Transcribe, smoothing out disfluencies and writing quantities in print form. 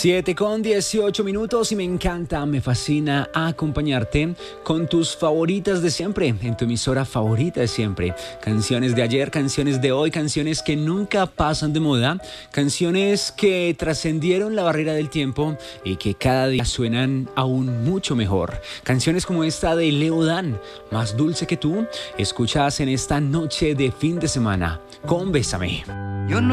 7:18 y me encanta, me fascina acompañarte con tus favoritas de siempre, en tu emisora favorita de siempre. Canciones de ayer, canciones de hoy, canciones que nunca pasan de moda, canciones que trascendieron la barrera del tiempo y que cada día suenan aún mucho mejor. Canciones como esta de Leo Dan, Más dulce que tú, escuchas en esta noche de fin de semana con Bésame. Yo no